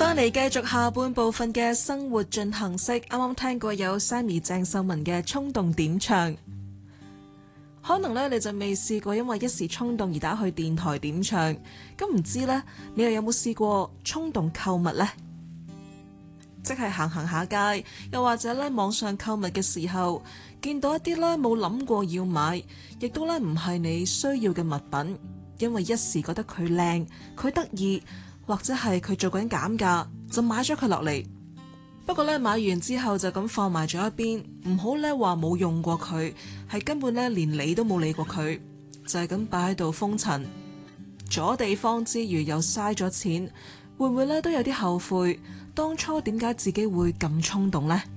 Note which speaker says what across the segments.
Speaker 1: 翻嚟繼續下半部分嘅生活進行式，啱啱聽過有 Sammy 鄭秀文嘅衝動點唱，可能咧你就未試過因為一時衝動而打去電台點唱，咁唔知呢，你又有冇試過衝動購物呢？即係行下街，又或者咧網上購物嘅時候，見到一啲咧冇諗過要買，亦都咧唔係你需要嘅物品，因為一時覺得佢靚，佢得意。或者係佢做緊減價，就買咗佢落嚟。不過咧買完之後就咁放埋咗一邊，唔好咧話冇用過佢，係根本咧連理都冇理過佢，就係咁擺喺度封塵，阻地方之餘又嘥咗錢，會唔會咧都有啲後悔？當初點解自己會咁衝動呢？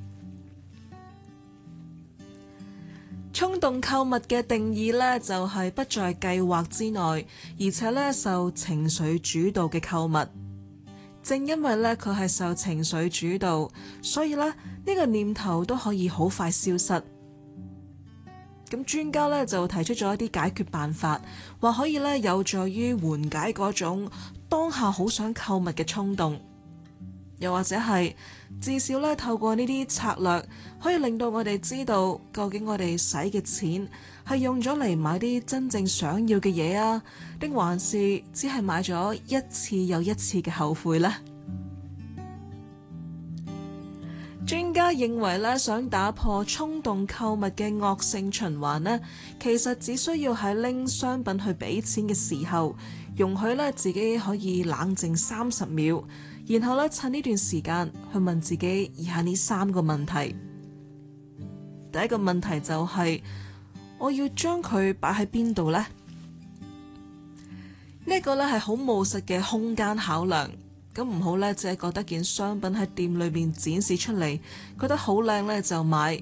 Speaker 1: 衝動購物嘅定義呢，就係不在計劃之內，而且呢受情緒主導嘅購物。正因為呢，佢係受情緒主導，所以呢個念頭都可以好快消失。咁專家呢，就提出咗一啲解決辦法，話可以呢有助於緩解嗰種當下好想購物嘅衝動。又或者係至少咧，透過呢啲策略，可以令到我哋知道究竟我哋使嘅錢係用咗嚟買啲真正想要嘅嘢啊，定還是只係買咗一次又一次嘅後悔呢？專家認為咧，想打破衝動購物嘅惡性循環呢，其實只需要喺拎商品去俾錢嘅時候，容許咧自己可以冷靜30秒。然後咧，趁呢段時間去問自己以下呢3個問題。第一個問題就係，我要將佢擺喺邊度呢？呢個咧係好務實嘅空間考量。咁唔好咧，淨係覺得件商品喺店裏面展示出嚟，覺得好靚咧就買，